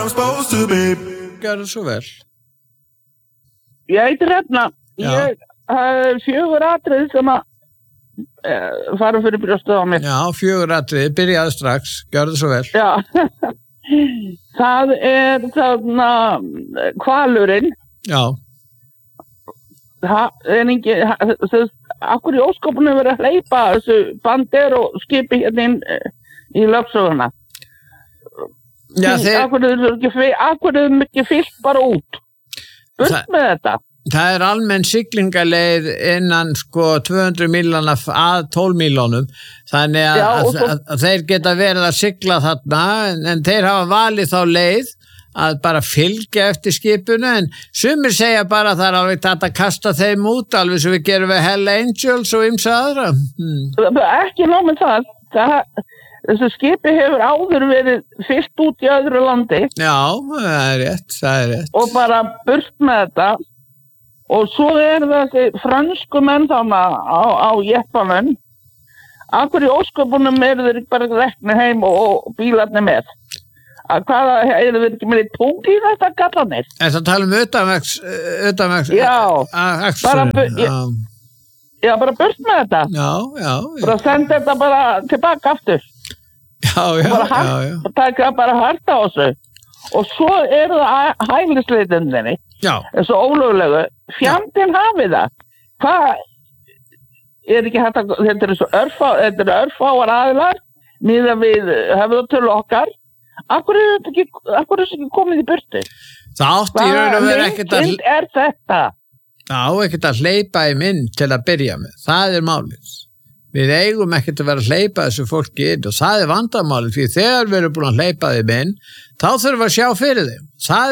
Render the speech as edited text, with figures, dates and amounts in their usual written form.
I'm supposed to be. Gjörðu svo vel. Ég heitir hérna. Ég hef 4 atriði sem að fara fyrir brjóstið á mér. Já, 4 atriði, byrjaðu strax, gjörðu svo vel. Já, það þarna hvalurinn. Já. Það akkur í óskopunum verið að hleypa þessu Bandero skipi hérna inn í lögsöguna. Já, akkur er ekki fyllt bara út. Burt með þetta. Það almenn siglingaleið innan 200 mílana að 12 mílunum, þannig að þeir geta verið að sigla þarna, en þeir hafa valið þá leið að bara fylgja eftir skipinu, en sumir segja bara að það alveg þetta að kasta þeim út, alveg sem við gerum við Hell Angels og ýmsa aðra. Ekki nóg með það. Þessu skipi hefur áður verið fyllt út í öðru landi. Já, það er rétt. Og bara burt með þetta. Og svo þessi frönsku menn þarna á jeppanum. Akkur í ósköpunum þeir bara rekni heim og bílarnir með. Hvaða, þeir ekki með í tók í þetta gallanir? Það tala utanvegs Já, bara burt með þetta. Já. Bara senda þetta bara tilbaka aftur. Já. Taka bara hart á þessu. Og svo það hælisleitinni. Já. Þessu ólöglegu. Fjandinn hafi það. Hvað ekki hægt að, þetta eru örfáar aðilar, miðað við höfðatölu okkar. Akkur er þetta ekki komið í burtu? Það átti í raun og veru ekkert að... Hvað er þetta? Það á ekkert að hleypa í mynd til að byrja með. Það er málið. Við eigum ekkert að vera að hleypa þessu fólki inn og það er vandamálið, því þegar við erum búin að hleypa þeim inn, þá þurfum við að sjá fyrir þeim. Það